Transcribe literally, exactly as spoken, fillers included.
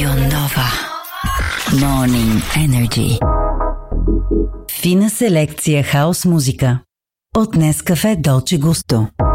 Radio Nova. Morning Energy. Фина селекция хаос музика от Нескафе Долче Густо.